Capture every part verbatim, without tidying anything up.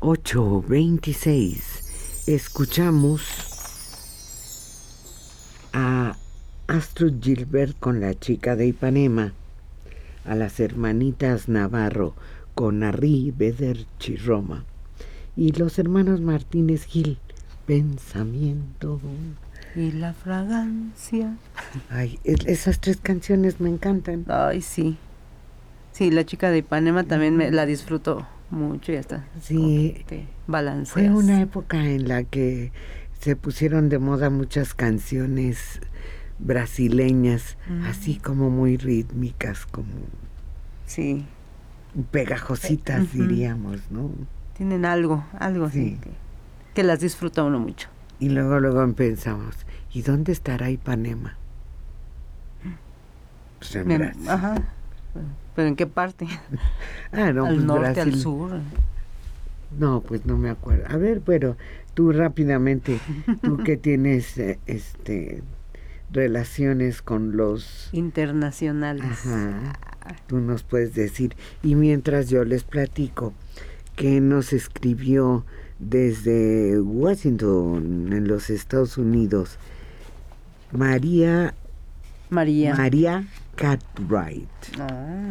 ocho veintiséis. Escuchamos a Astrud Gilbert con La chica de Ipanema, a las hermanitas Navarro con Arrí Beder Chirroma y los hermanos Martínez Gil, Pensamiento. Y la fragancia. Ay, esas tres canciones me encantan. Ay, sí. Sí, La chica de Ipanema también me la disfruto mucho y hasta sí, te balanceas. Fue una época en la que se pusieron de moda muchas canciones brasileñas, mm. así como muy rítmicas, como sí, pegajositas, uh-huh. diríamos, ¿no? Tienen algo, algo sí. así que, que las disfruta uno mucho. Y luego, luego pensamos, ¿y dónde estará Ipanema? Pues en Me, Brasil. Ajá. ¿Pero en qué parte? Ah, no, ¿Al pues norte, Brasil. al sur? No, pues no me acuerdo. A ver, pero tú rápidamente, tú que tienes eh, este relaciones con los internacionales. Ajá. Tú nos puedes decir. Y mientras yo les platico que nos escribió desde Washington, en los Estados Unidos, María María María Cartwright. Ah.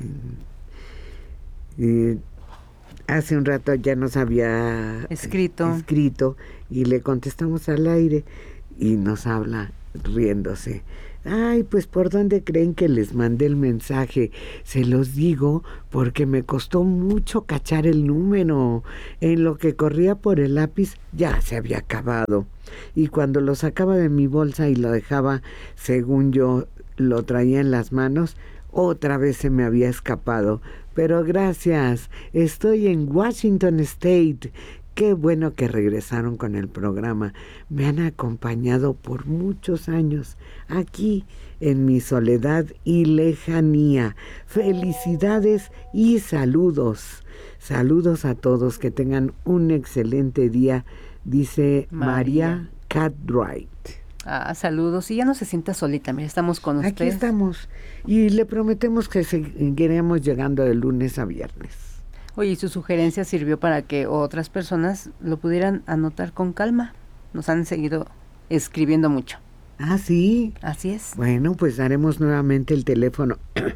Eh, hace un rato ya nos había escrito. escrito y le contestamos al aire y nos habla riéndose. Ay, pues ¿por dónde creen que les mandé el mensaje? Se los digo porque me costó mucho cachar el número. En lo que corría por el lápiz ya se había acabado. Y cuando lo sacaba de mi bolsa y lo dejaba, según yo lo traía en las manos, otra vez se me había escapado. Pero gracias, estoy en Washington State. Qué bueno que regresaron con el programa. Me han acompañado por muchos años aquí en mi soledad y lejanía. Felicidades y saludos. Saludos a todos, que tengan un excelente día, dice María, María Cartwright. Ah, saludos. Y ya no se sienta solita, mira, estamos con usted. Aquí estamos. Y le prometemos que seguiremos llegando de lunes a viernes. Oye, y su sugerencia sirvió para que otras personas lo pudieran anotar con calma. Nos han seguido escribiendo mucho. Ah, sí. Así es. Bueno, pues daremos nuevamente el teléfono.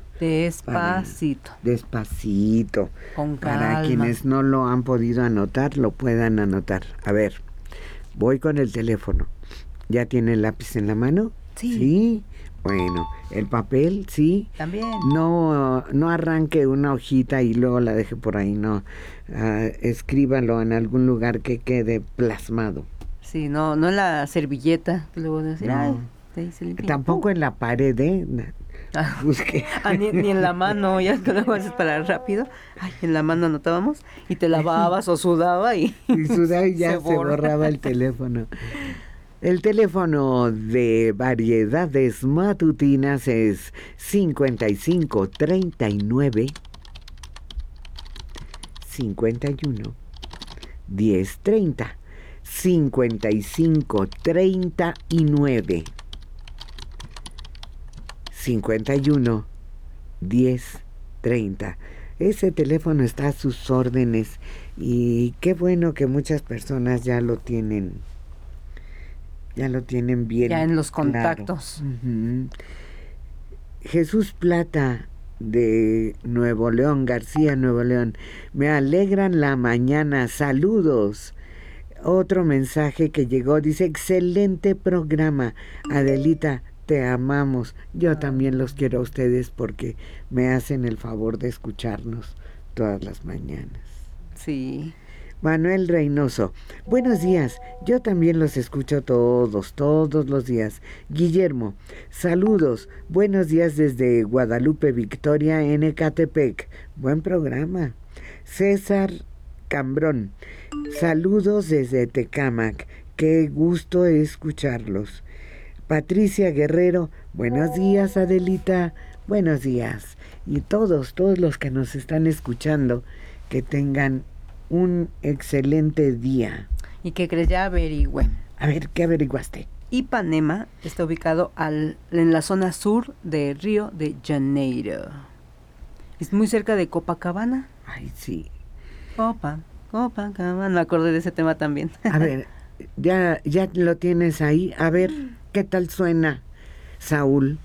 Despacito. Para, despacito. Con calma. Para quienes no lo han podido anotar, lo puedan anotar. A ver, voy con el teléfono. ¿Ya tiene el lápiz en la mano? Sí. Sí. Bueno, el papel, sí. También. No, no arranque una hojita y luego la deje por ahí, no. Uh, escríbalo en algún lugar que quede plasmado. Sí, no, no en la servilleta. Que luego decir, no. Ay, te dice limpio. Tampoco uh. en la pared, ¿eh? Ah, ah, ni, ni en la mano, ya que luego haces para rápido. Ay, en la mano anotábamos y te lavabas o sudaba y... y sudaba y ya se, se borra. borraba el teléfono. El teléfono de Variedades Matutinas es cincuenta y cinco treinta y nueve cincuenta y uno diez treinta. cincuenta y cinco treinta y nueve cincuenta y uno diez treinta. Ese teléfono está a sus órdenes y qué bueno que muchas personas ya lo tienen. Ya lo tienen bien. Ya en los contactos. Claro. Uh-huh. Jesús Plata, de Nuevo León, García, Nuevo León. Me alegran la mañana. Saludos. Otro mensaje que llegó. Dice, excelente programa. Adelita, te amamos. Yo también los quiero a ustedes porque me hacen el favor de escucharnos todas las mañanas. Sí. Manuel Reynoso, buenos días, yo también los escucho todos, todos los días. Guillermo, saludos, buenos días desde Guadalupe Victoria en Ecatepec, buen programa. César Cambrón, saludos desde Tecámac, qué gusto escucharlos. Patricia Guerrero, buenos días Adelita, buenos días. Y todos, todos los que nos están escuchando, que tengan un excelente día. ¿Y qué crees? Ya averigüé. A ver, ¿qué averiguaste? Ipanema está ubicado al, en la zona sur de Río de Janeiro. Es muy cerca de Copacabana. Ay, sí. Copa, Copacabana, me acordé de ese tema también. A ver, ya, ya lo tienes ahí. A ver, ¿qué tal suena, Saúl?